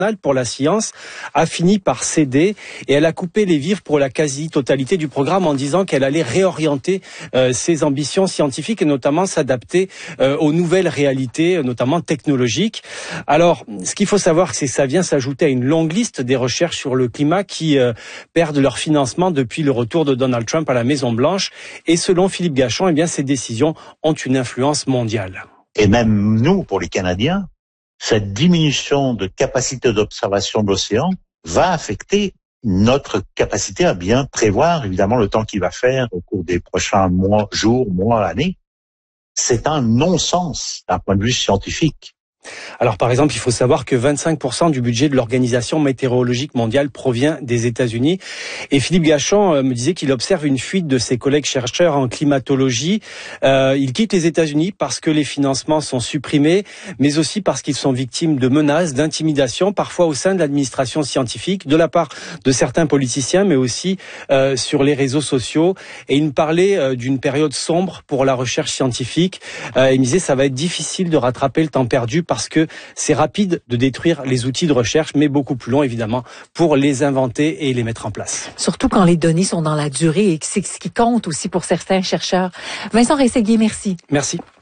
pour la science a fini par céder et elle a coupé les vivres pour la quasi-totalité du programme en disant qu'elle allait réorienter ses ambitions scientifiques et notamment s'adapter aux nouvelles réalités, notamment technologiques. Alors, ce qu'il faut savoir, c'est que ça vient s'ajouter à une longue liste des recherches sur le climat qui perdent leur financement depuis le retour de Donald Trump à la Maison-Blanche. Et selon Philippe Gachon, eh bien, ces décisions ont une influence mondiale. Et même nous, pour les Canadiens, cette diminution de capacité d'observation de l'océan va affecter notre capacité à bien prévoir, évidemment, le temps qu'il va faire au cours des prochains mois, jours, mois, années. C'est un non-sens d'un point de vue scientifique. Alors par exemple, il faut savoir que 25% du budget de l'Organisation météorologique mondiale provient des États-Unis. Et Philippe Gachon me disait qu'il observe une fuite de ses collègues chercheurs en climatologie. Ils quittent les États-Unis parce que les financements sont supprimés, mais aussi parce qu'ils sont victimes de menaces, d'intimidation, parfois au sein de l'administration scientifique, de la part de certains politiciens, mais aussi sur les réseaux sociaux. Et il me parlait d'une période sombre pour la recherche scientifique. Il me disait ça va être difficile de rattraper le temps perdu parce que c'est rapide de détruire les outils de recherche, mais beaucoup plus long, évidemment, pour les inventer et les mettre en place. Surtout quand les données sont dans la durée et que c'est ce qui compte aussi pour certains chercheurs. Vincent Rességuier, merci. Merci.